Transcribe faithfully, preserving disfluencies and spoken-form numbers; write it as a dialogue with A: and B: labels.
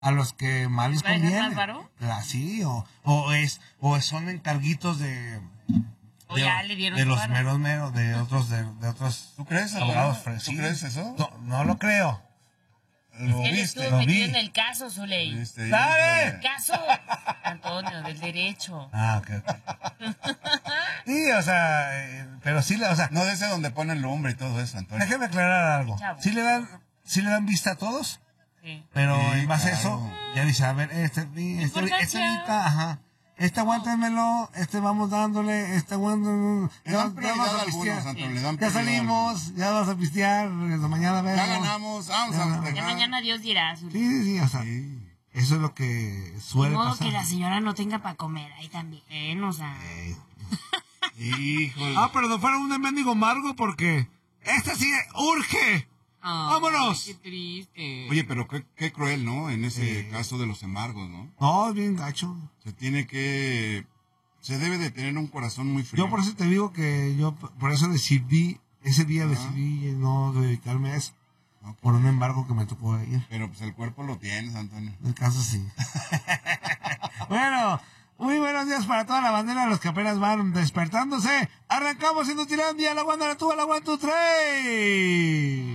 A: a los que más les conviene.
B: ¿Más varo?
A: Así, o, o es, o son encarguitos de,
B: O
A: de,
B: ya le dieron
A: de
B: su
A: los
B: varo.
A: meros meros, de otros, de, de otros
C: ¿Tú crees,
A: abogados.
C: Antonio?
A: Sí.
C: ¿Tú crees eso?
A: No, no lo creo.
C: Lo
B: Él
C: viste.
B: estuvo
A: lo
B: metido
A: vi.
B: en el caso, Zuley.
C: Viste,
A: ¿Sabe?
C: híjole.
B: Caso, Antonio, del derecho.
A: Ah, ok, ok. Sí, o sea, eh, pero sí, o sea,
C: No de ese donde ponen lumbre y todo eso, Antonio.
A: déjeme aclarar algo.
B: Chavo.
A: Sí le dan, sí le dan vista a todos,
B: Sí.
A: pero
C: Sí,
A: en base a
C: claro.
A: eso, ya dice, a ver, este, este, este,
B: Importancia.
A: ahorita, ajá. Este aguántenmelo, este vamos dándole, este aguántenlo.
C: Le dan prioridad a algunos, Antonio, le dan
A: Ya
C: prioridad a
A: salimos, ya vamos a pistear, regreso mañana vemos.
C: Ya ganamos, vamos
A: Ya
C: a
A: ganamos.
B: Ya
C: festejar.
B: mañana Dios dirá, Zuley.
A: Sí, sí, sí, o sea,
C: Sí.
A: eso es lo que
B: De
A: suele
B: modo
A: pasar.
B: que la señora no tenga para comer ahí también, o sea.
A: Eh,
C: Híjole.
A: Ah, pero no fuera un mendigo amargo porque este sí urge.
B: Ay,
A: ¡Vámonos!
B: Qué triste.
C: Oye, pero qué, qué cruel, ¿no? En ese
A: Eh.
C: caso de los embargos, ¿no?
A: No, es bien gacho.
C: Se tiene que... Se debe de tener un corazón muy frío.
A: Yo por eso te digo que yo por eso decidí, ese día decidí no dedicarme a eso.
C: Ok.
A: Por un embargo que me tocó ir.
C: Pero pues el cuerpo lo tienes, Antonio.
A: En el caso sí. Bueno, muy buenos días para toda la bandera, los que apenas van despertándose. Arrancamos en Utilandia, la Wanda, la tuba, la one, two, three.